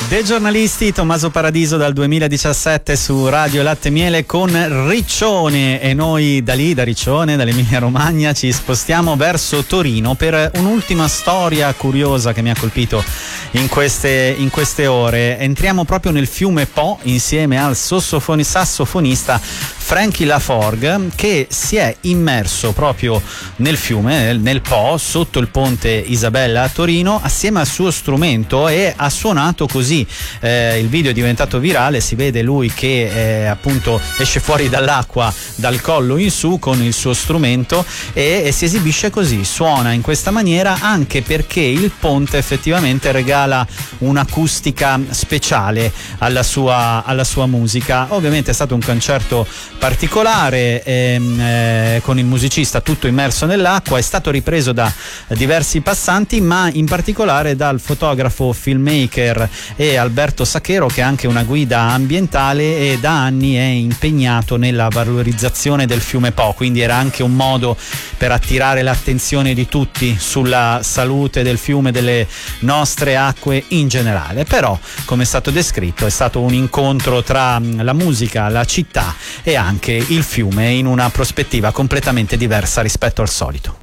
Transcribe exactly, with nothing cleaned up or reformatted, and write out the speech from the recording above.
De Giornalisti, Tommaso Paradiso dal duemiladiciassette su Radio Latte Miele con Riccione, e noi da lì, da Riccione, dall'Emilia Romagna, ci spostiamo verso Torino per un'ultima storia curiosa che mi ha colpito in queste, in queste ore. Entriamo proprio nel fiume Po insieme al sassofoni, sassofonista Frankie Laforgue, che si è immerso proprio nel fiume, nel, nel Po, sotto il ponte Isabella a Torino, assieme al suo strumento, e ha suonato così. Eh, il video è diventato virale, si vede lui che eh, appunto esce fuori dall'acqua dal collo in su con il suo strumento e, e si esibisce così, suona in questa maniera, anche perché il ponte effettivamente regala un'acustica speciale alla sua, alla sua musica. Ovviamente è stato un concerto particolare ehm, eh, con il musicista tutto immerso nell'acqua, è stato ripreso da diversi passanti, ma in particolare dal fotografo filmmaker e Alberto Sacchero, che è anche una guida ambientale e da anni è impegnato nella valorizzazione del fiume Po, quindi era anche un modo per attirare l'attenzione di tutti sulla salute del fiume, delle nostre acque in generale. Però, come è stato descritto, è stato un incontro tra la musica, la città e anche il fiume in una prospettiva completamente diversa rispetto al solito.